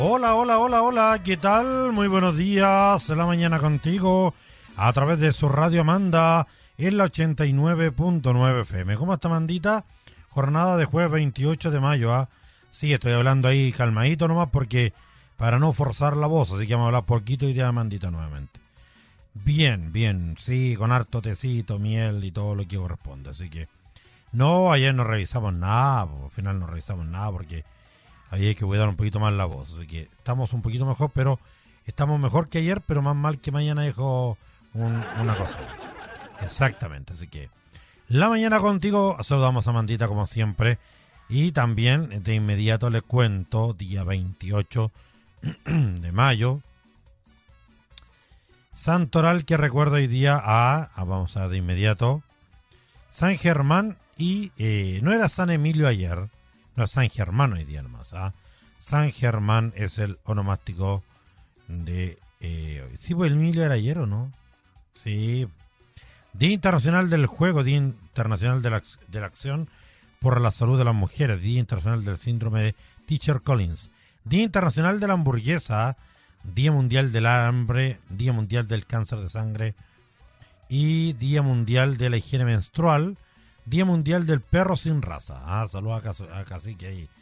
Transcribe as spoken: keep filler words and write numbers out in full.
Hola, hola, hola, hola, ¿qué tal? Muy buenos días, en la mañana contigo, a través de su radio Amanda, en la ochenta y nueve punto nueve F M. ¿Cómo está, Mandita? Jornada de jueves veintiocho de mayo, ¿ah? Sí, estoy hablando ahí calmadito nomás porque para no forzar la voz, así que vamos a hablar poquito y de Mandita nuevamente. Bien, bien, sí, con harto tecito, miel y todo lo que corresponde, así que... No, ayer no revisamos nada, al final no revisamos nada porque... Ahí hay que cuidar un poquito más la voz. Así que estamos un poquito mejor, pero estamos mejor que ayer, pero más mal que mañana, dijo un, una cosa. Exactamente, así que la mañana contigo, saludamos a Mandita como siempre. Y también de inmediato les cuento, día veintiocho de mayo, santoral que recuerdo hoy día a, a vamos a ver de inmediato, San Germán y eh, no era San Emilio ayer. No, San Germán hoy día nomás. ¿ah? San Germán es el onomástico de eh, hoy. Sí, pues el Emilio era ayer, ¿o no? Sí. Día Internacional del Juego, Día Internacional de la, de la Acción por la Salud de las Mujeres, Día Internacional del Síndrome de Teacher Collins, Día Internacional de la Hamburguesa, Día Mundial del Hambre, Día Mundial del Cáncer de Sangre y Día Mundial de la Higiene Menstrual, Día Mundial del Perro Sin Raza. Ah, saludos a, Cas- a Cacique ahí,